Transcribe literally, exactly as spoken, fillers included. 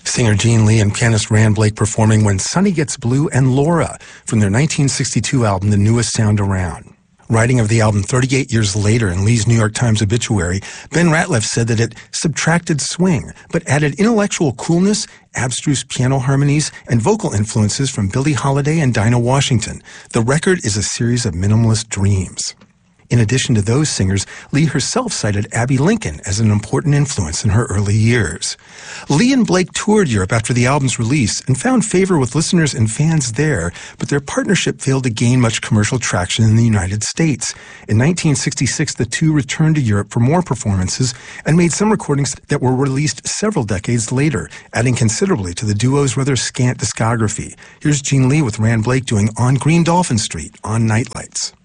Singer Gene Lee and pianist Rand Blake performing When Sunny Gets Blue and Laura from their nineteen sixty-two album, The Newest Sound Around. Writing of the album thirty-eight years later in Lee's New York Times obituary, Ben Ratliff said that it subtracted swing, but added intellectual coolness, abstruse piano harmonies, and vocal influences from Billie Holiday and Dinah Washington. The record is a series of minimalist dreams. In addition to those singers, Lee herself cited Abbey Lincoln as an important influence in her early years. Lee and Blake toured Europe after the album's release and found favor with listeners and fans there, but their partnership failed to gain much commercial traction in the United States. In nineteen sixty-six, the two returned to Europe for more performances and made some recordings that were released several decades later, adding considerably to the duo's rather scant discography. Here's Gene Lee with Rand Blake doing On Green Dolphin Street on Nightlights.